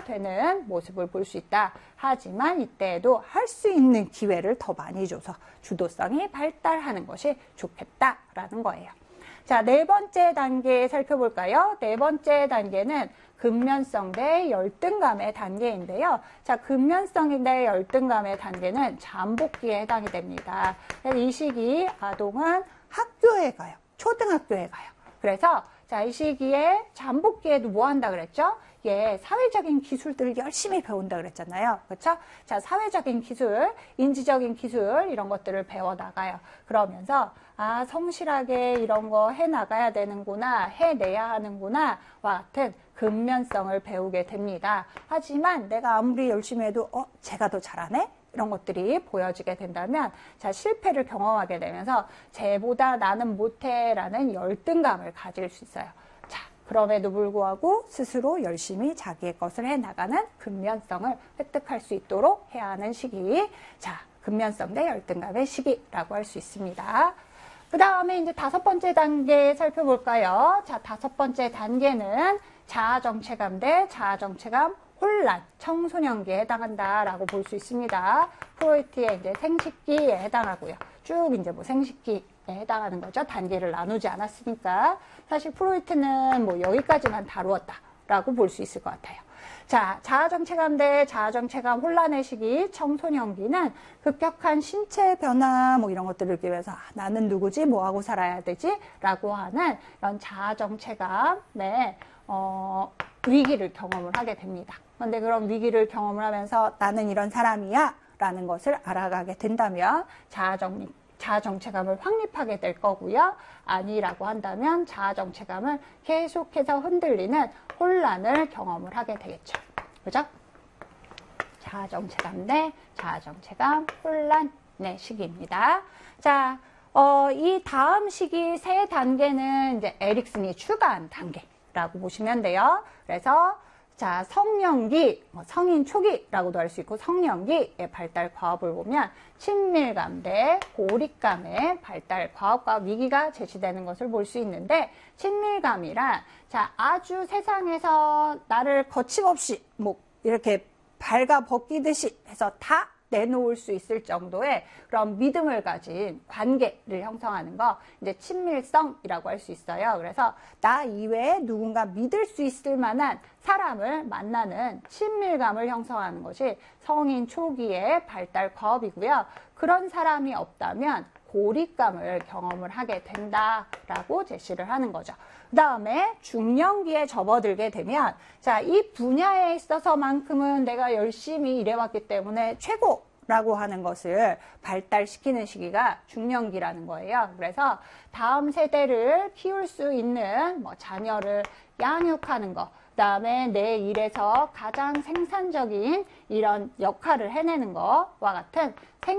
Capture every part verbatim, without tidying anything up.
되는 모습을 볼 수 있다. 하지만 이때에도 할 수 있는 기회를 더 많이 줘서 주도성이 발달하는 것이 좋겠다라는 거예요. 자, 네 번째 단계 살펴볼까요? 네 번째 단계는 근면성 대 열등감의 단계인데요. 자, 근면성 대 열등감의 단계는 잠복기에 해당이 됩니다. 이 시기 아동은 학교에 가요. 초등학교에 가요. 그래서 자, 이 시기에 잠복기에도 뭐 한다 그랬죠? 예, 사회적인 기술들을 열심히 배운다 그랬잖아요. 그렇죠? 자, 사회적인 기술, 인지적인 기술 이런 것들을 배워 나가요. 그러면서 아, 성실하게 이런 거 해 나가야 되는구나, 해내야 하는구나 와 같은 근면성을 배우게 됩니다. 하지만 내가 아무리 열심히 해도 어, 제가 더 잘하네? 이런 것들이 보여지게 된다면 자, 실패를 경험하게 되면서 쟤보다 나는 못해라는 열등감을 가질 수 있어요. 자, 그럼에도 불구하고 스스로 열심히 자기의 것을 해나가는 근면성을 획득할 수 있도록 해야 하는 시기. 자, 근면성 대 열등감의 시기라고 할 수 있습니다. 그 다음에 이제 다섯 번째 단계 살펴볼까요? 자, 다섯 번째 단계는 자아정체감 대 자아정체감 혼란, 청소년기에 해당한다라고 볼 수 있습니다. 프로이트의 이제 생식기에 해당하고요. 쭉 이제 뭐 생식기에 해당하는 거죠. 단계를 나누지 않았으니까. 사실 프로이트는 뭐 여기까지만 다루었다라고 볼 수 있을 것 같아요. 자, 자아정체감 대 자아정체감 혼란의 시기, 청소년기는 급격한 신체 변화 뭐 이런 것들을 느끼기 위해서 아, 나는 누구지? 뭐하고 살아야 되지? 라고 하는 이런 자아정체감의 어, 위기를 경험을 하게 됩니다. 그런데 그런 위기를 경험을 하면서 나는 이런 사람이야 라는 것을 알아가게 된다면 자아정, 자아정체감을 확립하게 될 거고요. 아니라고 한다면 자아정체감을 계속해서 흔들리는 혼란을 경험을 하게 되겠죠. 그죠? 자아정체감 대 자아정체감 혼란의 시기입니다. 자, 어, 이 다음 시기 세 단계는 이제 에릭슨이 추가한 단계라고 보시면 돼요. 그래서 자, 성년기, 성인 초기라고도 할 수 있고 성년기의 발달 과업을 보면 친밀감 대 고립감의 발달 과업과 위기가 제시되는 것을 볼 수 있는데 친밀감이란 자, 아주 세상에서 나를 거침없이 뭐 이렇게 발가 벗기듯이 해서 다 내놓을 수 있을 정도의 그런 믿음을 가진 관계를 형성하는 거 이제 친밀성이라고 할 수 있어요. 그래서 나 이외에 누군가 믿을 수 있을 만한 사람을 만나는 친밀감을 형성하는 것이 성인 초기의 발달 과업이고요. 그런 사람이 없다면 고립감을 경험을 하게 된다라고 제시를 하는 거죠. 그 다음에 중년기에 접어들게 되면 자, 이 분야에 있어서만큼은 내가 열심히 일해왔기 때문에 최고라고 하는 것을 발달시키는 시기가 중년기라는 거예요. 그래서 다음 세대를 키울 수 있는 뭐 자녀를 양육하는 거, 그 다음에 내 일에서 가장 생산적인 이런 역할을 해내는 것과 같은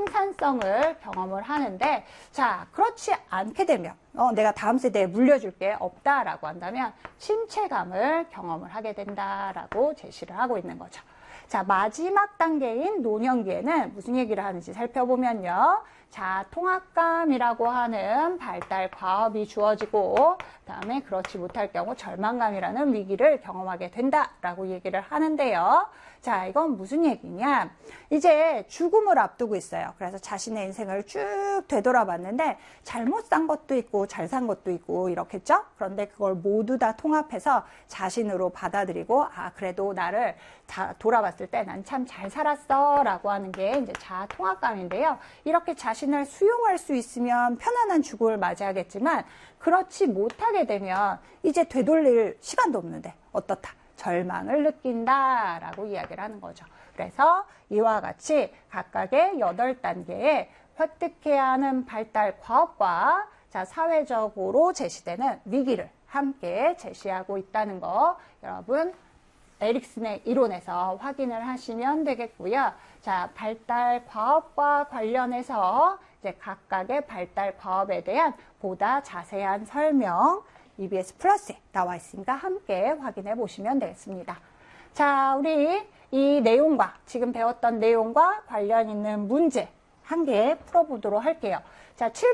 생산성을 경험을 하는데 자, 그렇지 않게 되면 어, 내가 다음 세대에 물려줄 게 없다라고 한다면 침체감을 경험을 하게 된다라고 제시를 하고 있는 거죠. 자, 마지막 단계인 노년기에는 무슨 얘기를 하는지 살펴보면요. 자, 통합감이라고 하는 발달 과업이 주어지고 그 다음에 그렇지 못할 경우 절망감이라는 위기를 경험하게 된다라고 얘기를 하는데요. 자, 이건 무슨 얘기냐? 이제 죽음을 앞두고 있어요. 그래서 자신의 인생을 쭉 되돌아봤는데 잘못 산 것도 있고 잘 산 것도 있고 이렇겠죠? 그런데 그걸 모두 다 통합해서 자신으로 받아들이고 아, 그래도 나를 다 돌아봤을 때 난 참 잘 살았어 라고 하는 게 이제 자아 통합감인데요. 이렇게 자신을 수용할 수 있으면 편안한 죽음을 맞이하겠지만 그렇지 못하게 되면 이제 되돌릴 시간도 없는데 어떻다? 절망을 느낀다라고 이야기를 하는 거죠. 그래서 이와 같이 각각의 여덟 단계에 획득해야 하는 발달 과업과 자, 사회적으로 제시되는 위기를 함께 제시하고 있다는 거 여러분 에릭슨의 이론에서 확인을 하시면 되겠고요. 자, 발달 과업과 관련해서 이제 각각의 발달 과업에 대한 보다 자세한 설명 이비에스 플러스에 나와 있으니까 함께 확인해 보시면 되겠습니다. 자, 우리 이 내용과 지금 배웠던 내용과 관련 있는 문제 한 개 풀어보도록 할게요. 자, 칠 번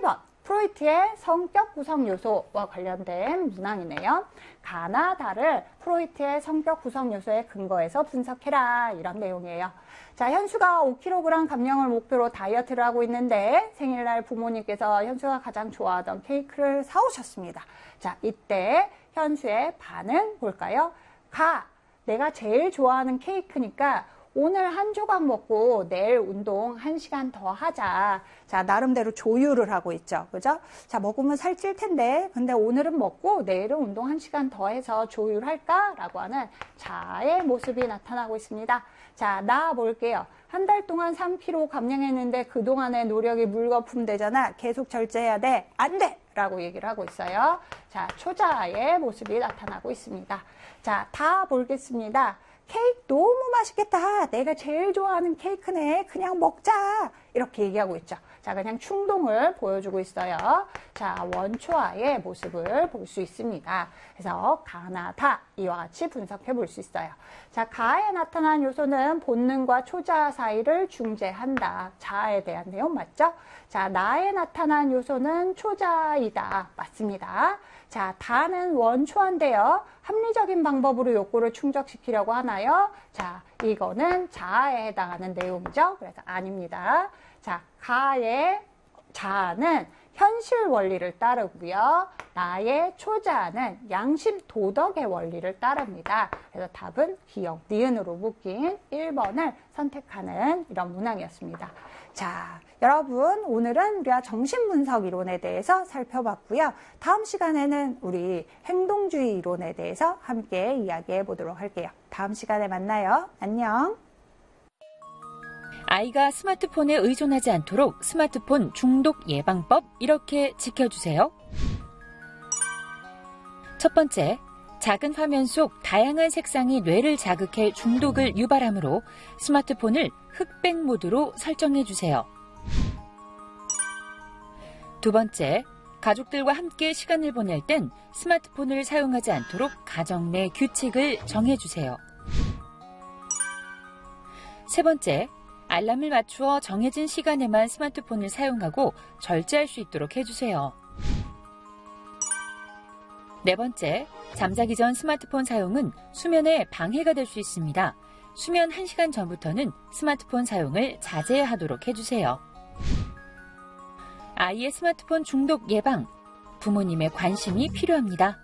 프로이트의 성격 구성 요소와 관련된 문항이네요. 가나 다를 프로이트의 성격 구성 요소에 근거해서 분석해라. 이런 내용이에요. 자, 현수가 오 킬로그램 감량을 목표로 다이어트를 하고 있는데 생일날 부모님께서 현수가 가장 좋아하던 케이크를 사오셨습니다. 자, 이때 현수의 반응 볼까요? 가, 내가 제일 좋아하는 케이크니까 오늘 한 조각 먹고 내일 운동 한 시간 더 하자. 자, 나름대로 조율을 하고 있죠. 그죠? 자, 먹으면 살찔 텐데, 근데 오늘은 먹고 내일은 운동 한 시간 더 해서 조율할까? 라고 하는 자의 모습이 나타나고 있습니다. 자, 나 볼게요. 한 달 동안 삼 킬로그램 감량했는데 그동안의 노력이 물거품 되잖아. 계속 절제해야 돼. 안 돼! 라고 얘기를 하고 있어요. 자, 초자의 모습이 나타나고 있습니다. 자, 다 보겠습니다. 케이크 너무 맛있겠다. 내가 제일 좋아하는 케이크네. 그냥 먹자. 이렇게 얘기하고 있죠. 자, 그냥 충동을 보여주고 있어요. 자, 원초아의 모습을 볼 수 있습니다. 그래서 가나 다 이와 같이 분석해 볼 수 있어요. 자, 가에 나타난 요소는 본능과 초자 사이를 중재한다. 자아에 대한 내용 맞죠? 자, 나에 나타난 요소는 초자이다. 맞습니다. 자, 다는 원초인데요. 합리적인 방법으로 욕구를 충족시키려고 하나요? 자, 이거는 자아에 해당하는 내용이죠. 그래서 아닙니다. 자, 가의 자아는 현실 원리를 따르고요. 나의 초자아는 양심 도덕의 원리를 따릅니다. 그래서 답은 기역, 니은으로 묶인 일 번을 선택하는 이런 문항이었습니다. 자, 여러분 오늘은 우리가 정신분석 이론에 대해서 살펴봤고요. 다음 시간에는 우리 행동주의 이론에 대해서 함께 이야기해 보도록 할게요. 다음 시간에 만나요. 안녕. 아이가 스마트폰에 의존하지 않도록 스마트폰 중독 예방법 이렇게 지켜주세요. 첫 번째, 작은 화면 속 다양한 색상이 뇌를 자극해 중독을 유발하므로 스마트폰을 흑백 모드로 설정해 주세요. 두 번째, 가족들과 함께 시간을 보낼 땐 스마트폰을 사용하지 않도록 가정 내 규칙을 정해 주세요. 세 번째, 알람을 맞추어 정해진 시간에만 스마트폰을 사용하고 절제할 수 있도록 해주세요. 네 번째, 잠자기 전 스마트폰 사용은 수면에 방해가 될 수 있습니다. 수면 한 시간 전부터는 스마트폰 사용을 자제하도록 해주세요. 아이의 스마트폰 중독 예방, 부모님의 관심이 필요합니다.